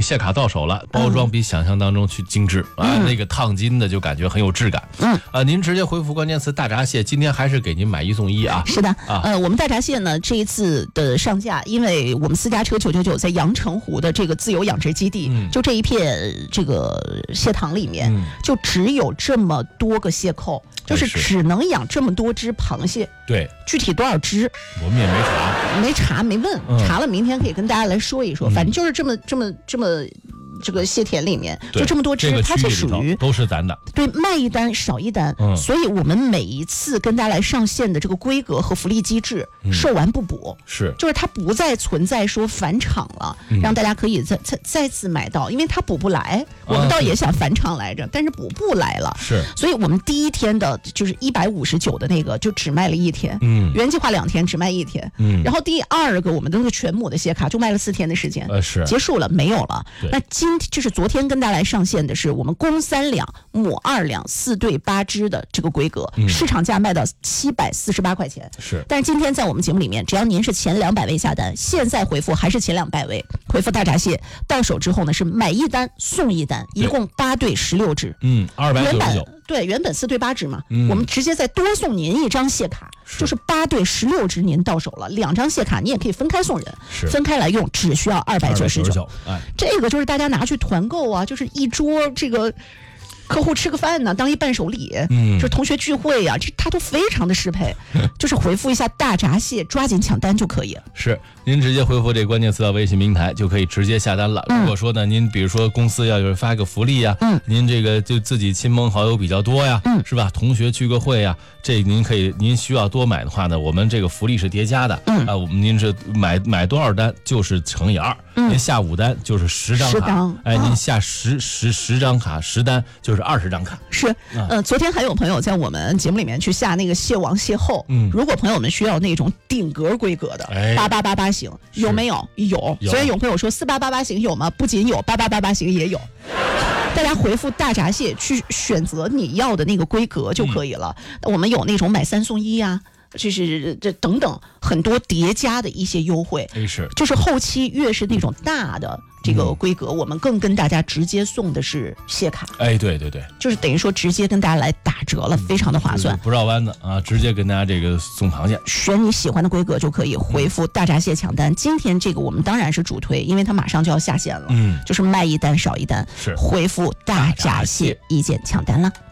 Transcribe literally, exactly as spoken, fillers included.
蟹卡到手了，包装比想象当中去精致、嗯、啊，那个烫金的就感觉很有质感。嗯，啊，您直接回复关键词大闸蟹，今天还是给您买一送一啊。 是的，啊，呃，我们大闸蟹呢这一次的上架，因为我们私家车九九九在阳澄湖的这个自由养殖基地，嗯、就这一片这个蟹塘里面、嗯，就只有这么多个蟹扣，就是只能养这么多只螃蟹。 对， 具体多少只我们也没查， 没查没问、嗯，查了明天可以跟大家来说一说。反正就是这么这么这么。这个蟹田里面就这么多只、 这个、 它是属于都是咱的， 对，卖一单少一单、嗯，所以我们每一次跟大家来上线的这个规格和福利机制，嗯、售完不补， 是， 就是它不再存在说返场了，嗯、让大家可以再再再次买到，因为它补不来，我们倒也想返场来着，啊、但是补不来了， 是， 所以我们第一天的就是一百五十九的那个就只卖了一天，嗯，原计划两天只卖一天，嗯，然后第二个我们的那个全母的蟹卡就卖了四天的时间， 呃是， 结束了没有了，那今就是昨天跟大家来上线的是我们公三两母二两四对八只的这个规格、嗯、市场价卖到七百四十八块钱， 是， 但是今天在我们节目里面只要您是前两百位下单，现在回复还是前两百位回复大闸蟹到手之后呢是买一单送一单，一共八对十六只， 嗯，二百九十九， 对，原本四对八只嘛、嗯、我们直接再多送您一张蟹卡，就是八对十六只您到手了，两张蟹卡你也可以分开送人，分开来用只需要二百九十九， 哎， 这个就是大家拿去团购啊，就是一桌这个客户吃个饭呢，当一伴手礼，嗯，就是同学聚会呀、啊，这它都非常的适配，就是回复一下大闸蟹，抓紧抢单就可以。 是，您直接回复这个关键词到微信平台就可以直接下单了。嗯、如果说呢，您比如说公司要是发个福利呀、啊，嗯，您这个就自己亲朋好友比较多呀，嗯，是吧？同学聚个会呀，这您可以，您需要多买的话呢，我们这个福利是叠加的，嗯啊，我们您是买买多少单就是乘以二，嗯，您下五单就是十张卡，张哎，您下十十十张卡十单就是二十张卡。 是，呃，昨天还有朋友在我们节目里面去下那个蟹王蟹后，嗯，如果朋友们需要那种顶格规格的八八八八型，有没有？有。虽然有朋友说四八八八型有吗？不仅有，八八八八型也有。大家回复大闸蟹去选择你要的那个规格就可以了。嗯、我们有那种买三送一呀、啊。就是这等等很多叠加的一些优惠， 是， 就是后期越是那种大的这个规格、嗯，我们更跟大家直接送的是蟹卡， 哎，对对对， 就是等于说直接跟大家来打折了，非常的划算， 不绕弯子啊，直接跟大家这个送螃蟹， 选你喜欢的规格就可以回复大闸蟹抢单。今天这个我们当然是主推，因为它马上就要下线了，嗯，就是卖一单少一单， 是， 回复大闸蟹一键抢单了。